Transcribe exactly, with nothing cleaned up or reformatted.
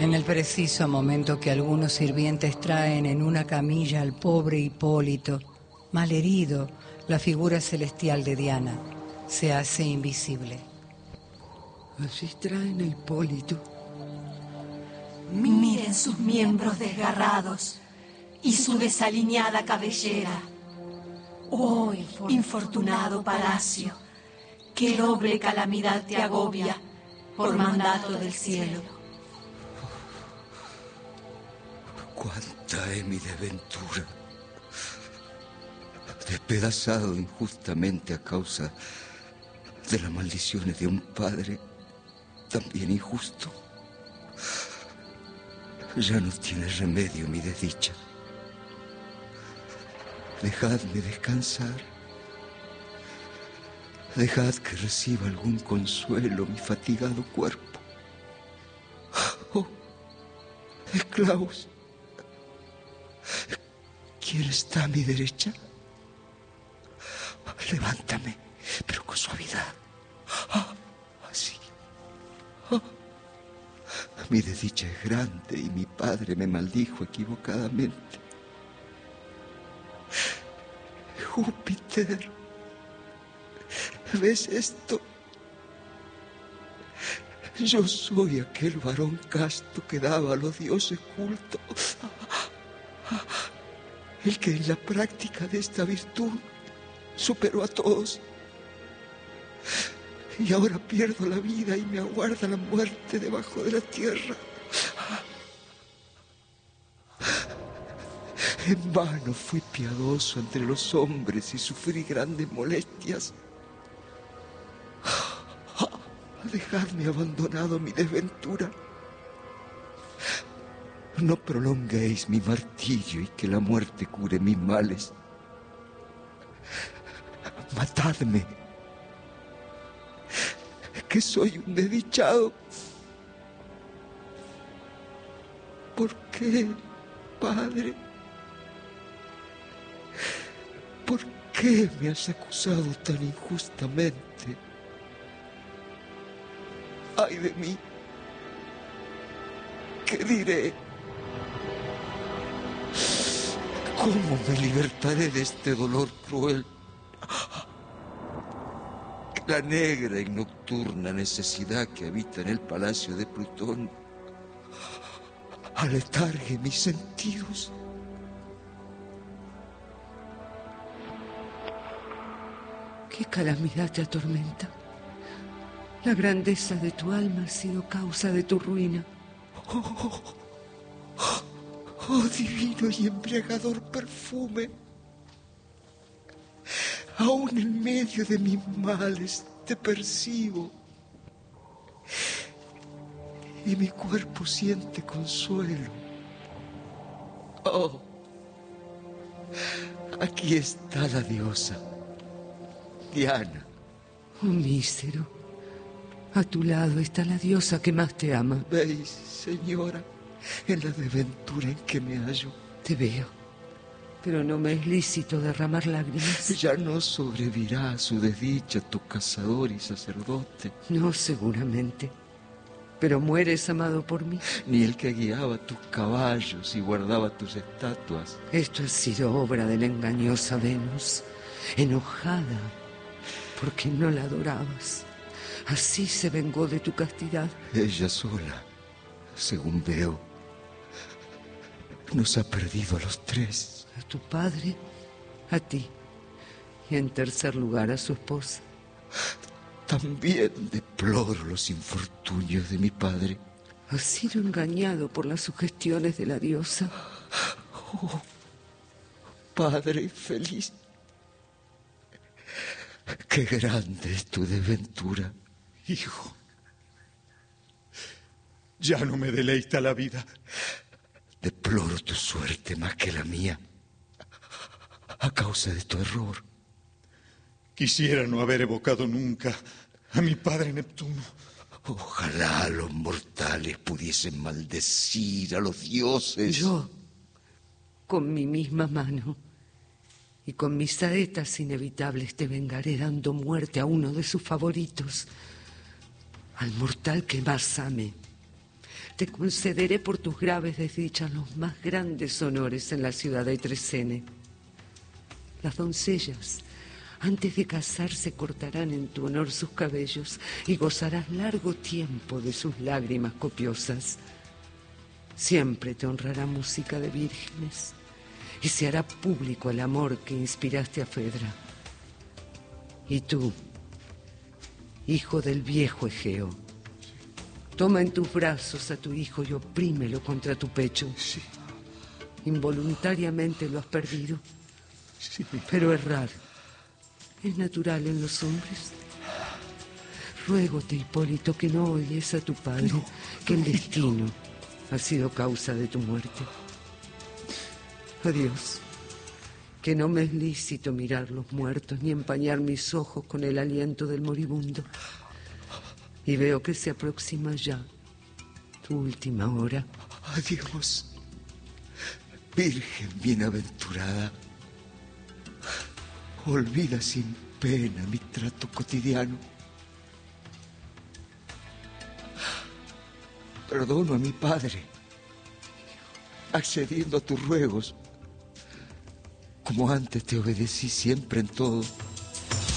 En el preciso momento que algunos sirvientes traen en una camilla al pobre Hipólito, malherido, la figura celestial de Diana se hace invisible. Allí traen a Hipólito. Miren sus miembros desgarrados y su desaliñada cabellera. Oh, infortunado palacio, qué doble calamidad te agobia por mandato del cielo. Cuánta es mi desventura, despedazado injustamente a causa de las maldiciones de un padre también injusto. Ya no tiene remedio mi desdicha. Dejadme descansar. Dejad que reciba algún consuelo mi fatigado cuerpo. Oh, esclavos, ¿quién está a mi derecha? Levántame, pero con suavidad. Oh, así. Oh. Mi desdicha es grande y mi padre me maldijo equivocadamente. Júpiter, ¿ves esto? Yo soy aquel varón casto que daba a los dioses culto, el que en la práctica de esta virtud superó a todos. Y ahora pierdo la vida y me aguarda la muerte debajo de la tierra. En vano fui piadoso entre los hombres y sufrí grandes molestias. Dejadme abandonado a mi desventura. No prolonguéis mi martirio y que la muerte cure mis males. Matadme, que soy un desdichado. ¿Por qué, Padre? ¿Por qué me has acusado tan injustamente? ¡Ay de mí! ¿Qué diré? ¿Cómo me libertaré de este dolor cruel? La negra y nocturna necesidad que habita en el palacio de Plutón aletargue mis sentidos. ¿Qué calamidad te atormenta? La grandeza de tu alma ha sido causa de tu ruina. Oh, oh, oh divino y embriagador perfume. Aún en medio de mis males te percibo. Y mi cuerpo siente consuelo. Oh, aquí está la diosa, Diana. Oh, mísero, a tu lado está la diosa que más te ama. ¿Veis, señora, en la desventura en que me hallo? Te veo, pero no me es lícito derramar lágrimas. Ya no sobrevivirá a su desdicha tu cazador y sacerdote. No, seguramente, pero mueres amado por mí. Ni el que guiaba tus caballos y guardaba tus estatuas. Esto ha sido obra de la engañosa Venus, enojada porque no la adorabas. Así se vengó de tu castidad. Ella sola, según veo, nos ha perdido a los tres. A tu padre, a ti, y en tercer lugar a su esposa. También deploro los infortunios de mi padre. Has sido engañado por las sugestiones de la diosa. Oh, padre feliz, qué grande es tu desventura. Hijo, ya no me deleita la vida. Deploro tu suerte más que la mía, a causa de tu error. Quisiera no haber evocado nunca a mi padre Neptuno. Ojalá los mortales pudiesen maldecir a los dioses. Yo, con mi misma mano y con mis saetas inevitables, te vengaré dando muerte a uno de sus favoritos, al mortal que más ame. te concederé por tus graves desdichas los más grandes honores en la ciudad de Tresene. Las doncellas, antes de casarse, cortarán en tu honor sus cabellos y gozarás largo tiempo de sus lágrimas copiosas. Siempre te honrará música de vírgenes y se hará público el amor que inspiraste a Fedra. Y tú, hijo del viejo Egeo, toma en tus brazos a tu hijo y oprímelo contra tu pecho. Sí. Involuntariamente lo has perdido, Sí. pero es raro. Es natural en los hombres. Ruégote, Hipólito, que no odies a tu padre, no, que el destino ha sido causa de tu muerte. Adiós, que no me es lícito mirar los muertos ni empañar mis ojos con el aliento del moribundo. Y veo que se aproxima ya tu última hora. Adiós, Virgen bienaventurada. Olvida sin pena mi trato cotidiano. Perdono a mi padre, accediendo a tus ruegos, como antes te obedecí siempre en todo.